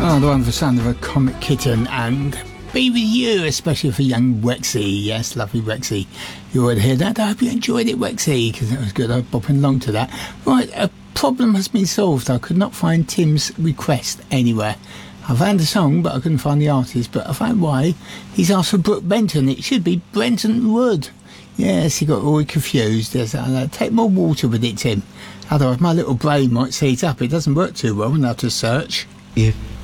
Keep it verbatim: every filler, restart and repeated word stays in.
Oh, the wonderful sound of a comic kitten, and Be With You, especially for young Wexy. Yes, lovely Wexy. You already heard that. I hope you enjoyed it, Wexy, because that was good. I was bopping along to that. Right, a problem has been solved. I could not find Tim's request anywhere. I found the song, but I couldn't find the artist. But I found why. He's asked for Brooke Benton. It should be Brenton Wood. Yes, he got all confused. There's, uh, take more water with it, Tim. Otherwise, my little brain might seize up. It doesn't work too well when I have to search. If